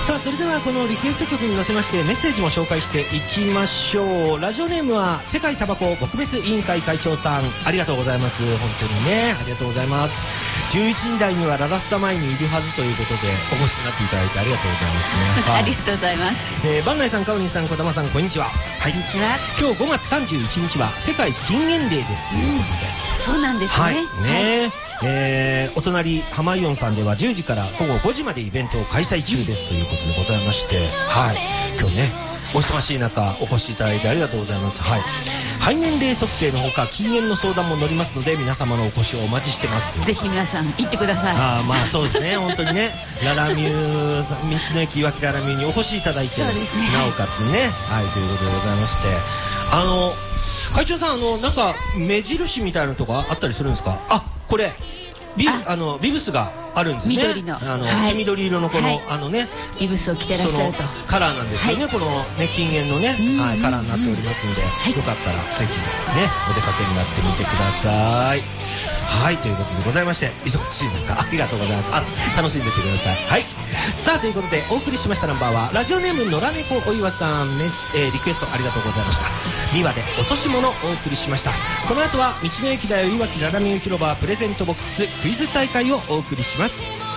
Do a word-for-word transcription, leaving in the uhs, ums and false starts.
さあ、それではこのリクエスト曲に乗せましてメッセージも紹介していきましょう。ラジオネームは世界タバコ撲滅委員会会長さん、ありがとうございます。本当にね、ありがとうございます。じゅういちじ台にはララスタ前にいるはずということでお越しになっていただいてありがとうございますね。 ありがとうございます。 えー、バンナイさん、カオリンさん、小玉さん、こんにちは。はい、 こんにちは。 今日ごがつさんじゅういちにちは世界禁煙デーですということで、 うん、そうなんですね。 はい、ね、はい、えー、お隣ハマイオンさんではじゅうじからごごごじまでイベントを開催中ですということでございまして、はい、今日ねお忙しい中お越しいただいてありがとうございます。はい、肺年齢測定のほか禁煙の相談も乗りますので皆様のお越しをお待ちしてます。 ぜひ皆さん行ってください。 あ、まあそうですね本当にねララミュー道の駅いわきララミューにお越しいただいて、そうですね、なおかつね、はい、ということでございまして、あの会長さん、あのなんか目印みたいなのとかあったりするんですか？あ、これビあのビブスがあるんですね。 緑の、 あの、 はい、 黄緑色のこの、はい、あのねビブスを着てらっしゃるとカラーなんですよね、はい、このね禁煙のね、はい、カラーになっておりますんで、はい、よかったらぜひねお出かけになってみてください。はい、ということでございまして、忙しい中ありがとうございます。あ、楽しんでってください。はい、さあということでお送りしましたナンバーはラジオネーム野良猫お岩さん、メス、えー、リクエストありがとうございました。ミワで落とし物お送りしました。この後は道の駅だよいわきララミュー広場プレゼントボックスクイズ大会をお送りします。